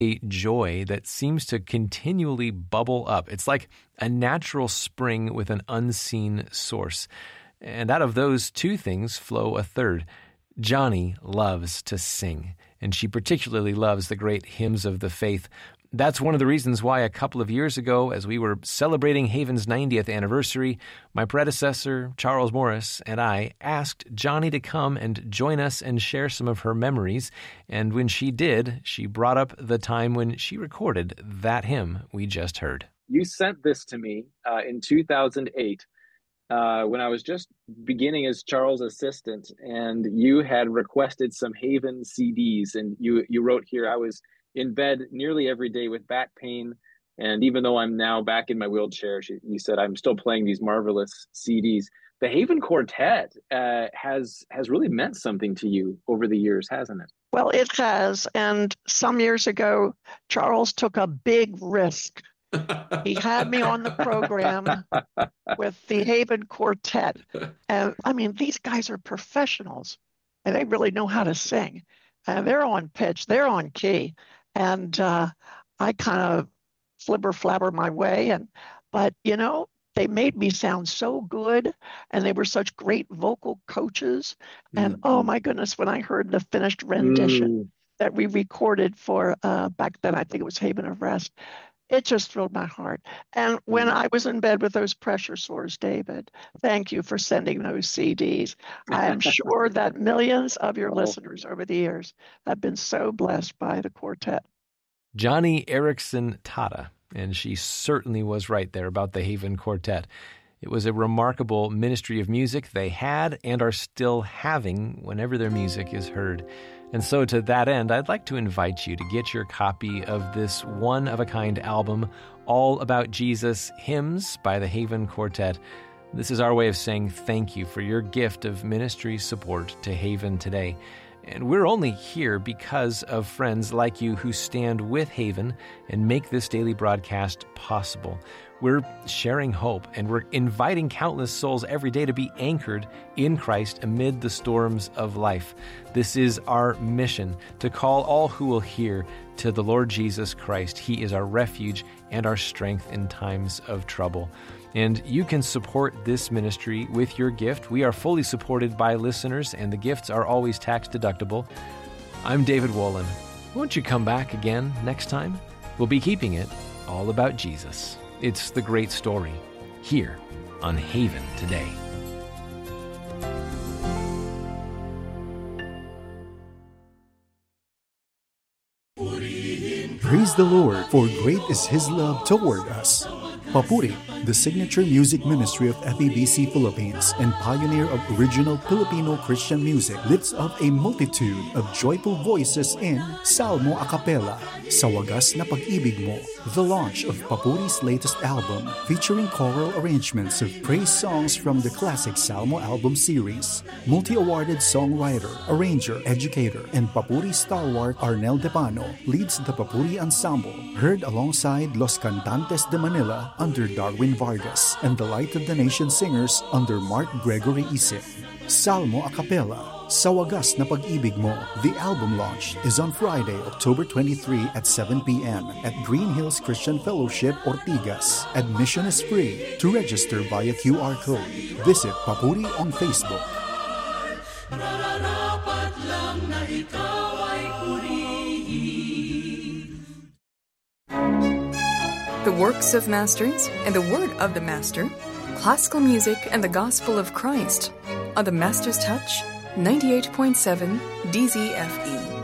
a joy that seems to continually bubble up. It's like a natural spring with an unseen source. And out of those two things flow a third. Johnny loves to sing, and she particularly loves the great hymns of the faith. That's one of the reasons why a couple of years ago, as we were celebrating Haven's 90th anniversary, my predecessor, Charles Morris, and I asked Johnny to come and join us and share some of her memories. And when she did, she brought up the time when she recorded that hymn we just heard. You sent this to me in 2008 when I was just beginning as Charles' assistant, and you had requested some Haven CDs. And you wrote here, I was in bed nearly every day with back pain. And even though I'm now back in my wheelchair, you said, I'm still playing these marvelous CDs. The Haven Quartet has really meant something to you over the years, hasn't it? Well, it has. And some years ago, Charles took a big risk. He had me on the program with the Haven Quartet. And I mean, these guys are professionals and they really know how to sing. They're on pitch, they're on key. And I kind of flibber-flabber my way. But, they made me sound so good, and they were such great vocal coaches. And oh my goodness, when I heard the finished rendition that we recorded for back then, I think it was Haven of Rest, it just thrilled my heart. And when I was in bed with those pressure sores, David, thank you for sending those CDs. I am sure that millions of your listeners over the years have been so blessed by the quartet. Johnny Erickson Tata, and she certainly was right there about the Haven Quartet. It was a remarkable ministry of music they had and are still having whenever their music is heard. And so to that end, I'd like to invite you to get your copy of this one-of-a-kind album, All About Jesus, Hymns by the Haven Quartet. This is our way of saying thank you for your gift of ministry support to Haven today. And we're only here because of friends like you who stand with Haven and make this daily broadcast possible. We're sharing hope, and we're inviting countless souls every day to be anchored in Christ amid the storms of life. This is our mission, to call all who will hear to the Lord Jesus Christ. He is our refuge and our strength in times of trouble. And you can support this ministry with your gift. We are fully supported by listeners, and the gifts are always tax deductible. I'm David Wolin. Won't you come back again next time? We'll be keeping it all about Jesus. It's the great story here on Haven Today. Praise the Lord, for great is His love toward us. Papuri, the signature music ministry of FEBC Philippines and pioneer of original Filipino Christian music, lifts up a multitude of joyful voices in Salmo a Cappella, Sa Wagas na Pag-ibig Mo, the launch of Papuri's latest album, featuring choral arrangements of praise songs from the classic Salmo album series. Multi-awarded songwriter, arranger, educator, and Papuri stalwart Arnel Depano leads the Papuri Ensemble, heard alongside Los Cantantes de Manila under Darwin Vargas and the Light of the Nation Singers under Mark Gregory Isip. Salmo a Cappella, Sa Wagas na Pag-ibig Mo. The album launch is on Friday, October 23 at 7 p.m. at Green Hills Christian Fellowship, Ortigas. Admission is free. To register via QR code, visit Papuri on Facebook. The works of masters and the word of the master, classical music and the gospel of Christ on the Master's Touch 98.7 DZFE.